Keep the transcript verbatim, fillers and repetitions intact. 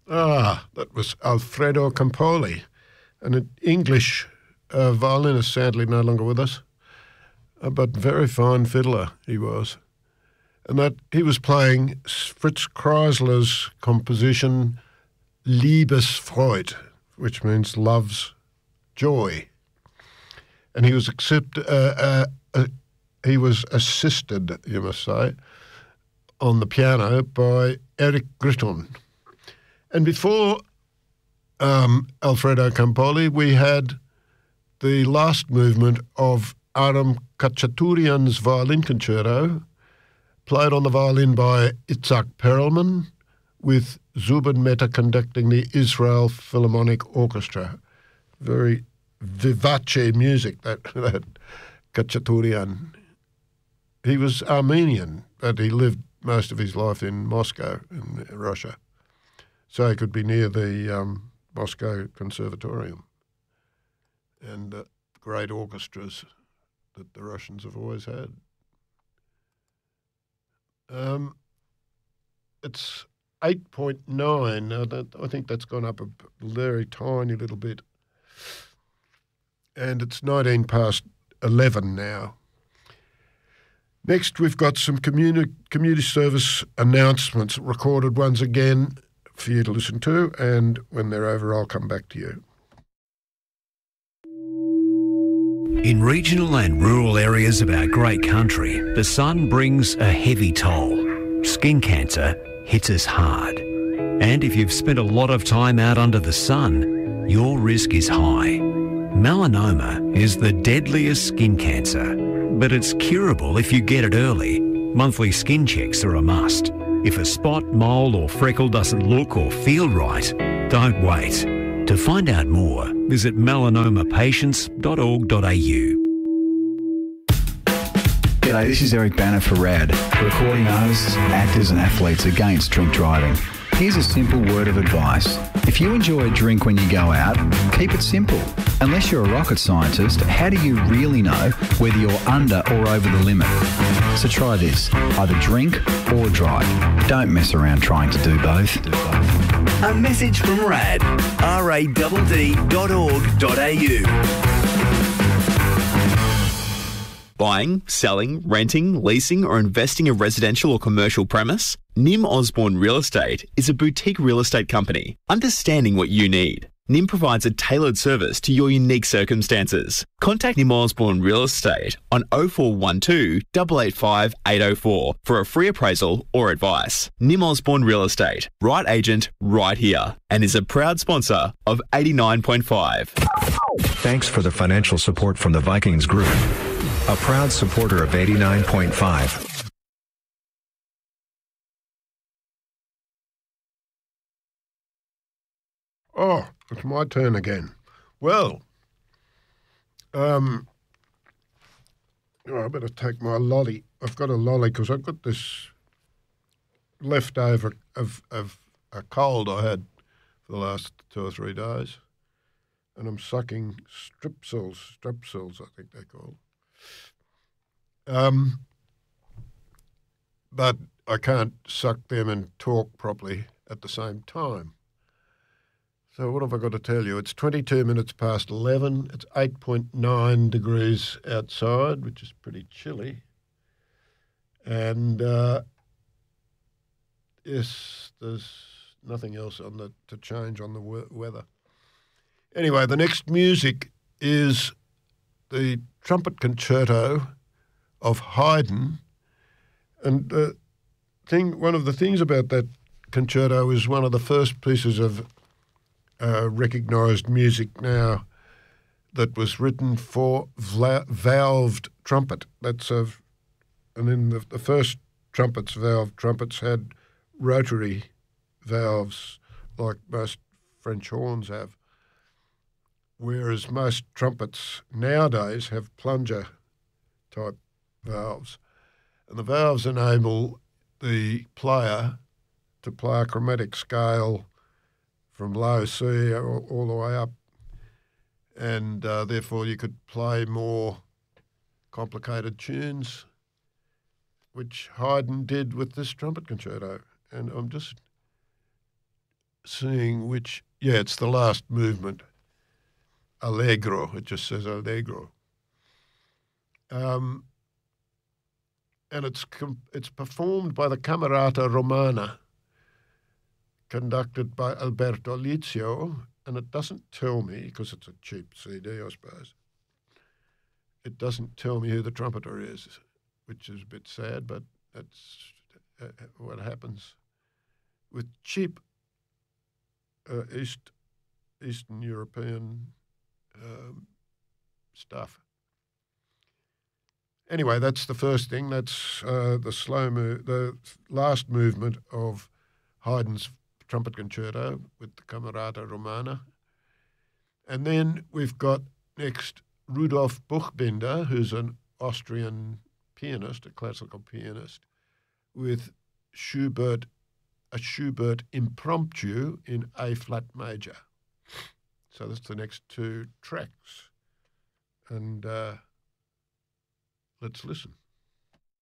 Ah, that was Alfredo Campoli, an English uh, violinist, sadly no longer with us, uh, but very fine fiddler he was. And that he was playing Fritz Kreisler's composition Liebesfreude, which means love's joy. And he was accept, uh, uh, uh, he was assisted, you must say, on the piano by Eric Gritton. And before um, Alfredo Campoli, we had the last movement of Aram Khachaturian's violin concerto, played on the violin by Itzhak Perelman, with Zubin Mehta conducting the Israel Philharmonic Orchestra. Very vivace music, that, that Khachaturian. He was Armenian, but he lived most of his life in Moscow, in Russia. So he could be near the um, Moscow Conservatorium and uh, great orchestras that the Russians have always had. Um, it's eight point nine. Now that, I think that's gone up a very tiny little bit. And it's nineteen past eleven now. Next, we've got some communi- community service announcements, recorded ones again for you to listen to, and when they're over, I'll come back to you. In regional and rural areas of our great country, the sun brings a heavy toll. Skin cancer hits us hard. And if you've spent a lot of time out under the sun, your risk is high. Melanoma is the deadliest skin cancer, but it's curable if you get it early. Monthly skin checks are a must. If a spot, mole or freckle doesn't look or feel right, don't wait. To find out more, visit melanoma patients dot org dot a u. G'day, this is Eric Banner for RAD, recording artists, actors and athletes against drink driving. Here's a simple word of advice. If you enjoy a drink when you go out, keep it simple. Unless you're a rocket scientist, how do you really know whether you're under or over the limit? So try this. Either drink or drive. Don't mess around trying to do both. A message from RAD. R A D D dot org dot a u. Buying, selling, renting, leasing or investing a residential or commercial premise? Nim Osborne Real Estate is a boutique real estate company, understanding what you need. Nim provides a tailored service to your unique circumstances. Contact Nim Osborne Real Estate on oh four one two, eight eight five, eight oh four for a free appraisal or advice. Nim Osborne Real Estate, right agent, right here, and is a proud sponsor of eighty-nine point five. Thanks for the financial support from the Vikings Group, a proud supporter of eighty-nine point five. Oh, it's my turn again. Well, um, oh, I better take my lolly. I've got a lolly because I've got this leftover of, of a cold I had for the last two or three days. And I'm sucking strepsils, strepsils I think they're called. Um, but I can't suck them and talk properly at the same time. So what have I got to tell you? It's twenty-two minutes past eleven. It's eight point nine degrees outside, which is pretty chilly. And uh, yes, there's nothing else on the to change on the we- weather. Anyway, the next music is the Trumpet Concerto of Haydn. And uh, thing, one of the things about that concerto is one of the first pieces of uh, recognised music now that was written for vla- valved trumpet. That's a, and then the, the first trumpets, valved trumpets, had rotary valves like most French horns have, whereas most trumpets nowadays have plunger-type valves. And the valves enable the player to play a chromatic scale from low C all, all the way up, and uh, therefore you could play more complicated tunes, which Haydn did with this trumpet concerto. And I'm just seeing which, yeah, it's the last movement, Allegro. It just says Allegro. Um, and it's com- it's performed by the Camerata Romana, conducted by Alberto Lizio, and it doesn't tell me, because it's a cheap C D, I suppose, it doesn't tell me who the trumpeter is, which is a bit sad, but that's uh, what happens with cheap uh, East Eastern European um, stuff. Anyway, that's the first thing. That's uh, the slow move, the last movement of Haydn's trumpet concerto with the Camerata Romana. And then we've got next Rudolf Buchbinder, who's an Austrian pianist, a classical pianist, with Schubert, a Schubert impromptu in A flat major. So that's the next two tracks. And uh, let's listen.